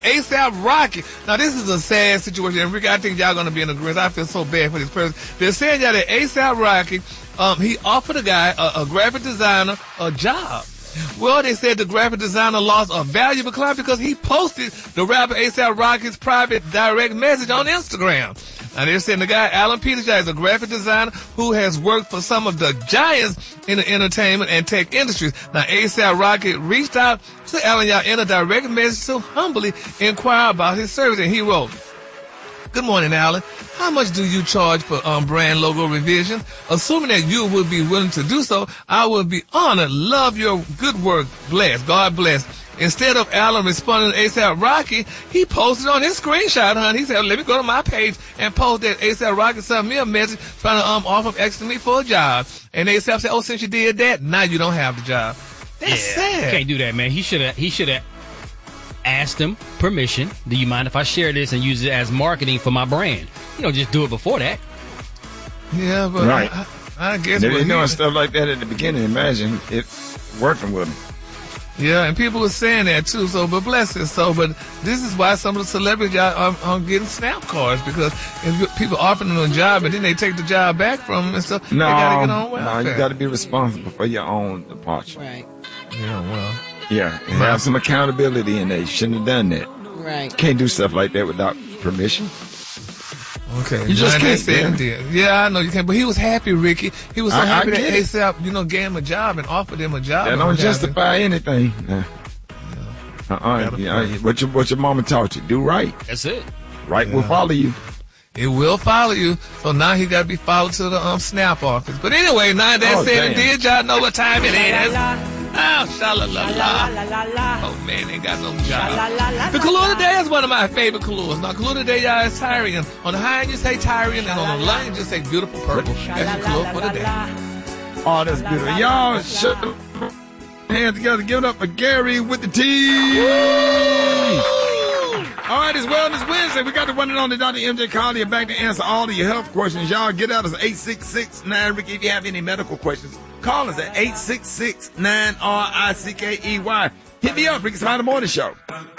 A$AP Rocky. Now, this is a sad situation, and Ricky, I think y'all gonna be in agreement. I feel so bad for this person. They're saying that A$AP Rocky, he offered a guy, a graphic designer, a job. Well, they said the graphic designer lost a valuable client because he posted the rapper A$AP Rocky's private direct message on Instagram. Now, they're saying the guy, Alan Peters, is a graphic designer who has worked for some of the giants in the entertainment and tech industries. Now, A$AP Rocky reached out to Alan Yao in a direct message to humbly inquire about his service, and he wrote, "Good morning, Alan. How much do you charge for brand logo revision? Assuming that you would be willing to do so, I would be honored. Love your good work. Bless. God bless." Instead of Alan responding to A$AP Rocky, he posted on his screenshot, He said, "Let me go to my page and post that A$AP Rocky sent me a message trying to offer asking me for a job." And A$AP said, "Oh, since you did that, now you don't have the job." That's sad. You can't do that, man. He should have asked him permission. Do you mind if I share this and use it as marketing for my brand? Just do it before that. Yeah, but right. I guess they were doing stuff like that at the beginning. Imagine it working with him. Yeah, and people were saying that too. So, but bless it. So, but this is why some of the celebrities are getting snap cards, because if people offering them a job and then they take the job back from them and stuff, no, they gotta get on welfare. No, you got to be responsible for your own departure. Right. Yeah, well. Yeah, and have some accountability in there. You shouldn't have done that. Right. Can't do stuff like that without permission. Okay. You just can't. Yeah, I know you can't. But he was happy, Ricky. He was so happy that A$AP, gave him a job and offered him a job. That don't justify anything. What your mama taught you? Do right. That's it. Right will follow you. It will follow you. So now he got to be followed to the SNAP office. But anyway, now that said and did, y'all know what time it is. Oh, sha-la-la-la. Oh, man, ain't got no job. The color today is one of my favorite colors. Now, color today, y'all, is Tyrian. On the high end, you say Tyrian, and on the low end, you just say beautiful purple. That's the color for today. Oh, that's beautiful. Y'all, shut your hands together. Give it up for Gary with the T. All right, it's Wellness Wednesday. We got the one and only Dr. MJ Collier back to answer all of your health questions. Y'all get out us 866-9-RICKY if you have any medical questions. Call us at 866-9-RICKEY. Hit me up, Ricky Smiley Morning Show.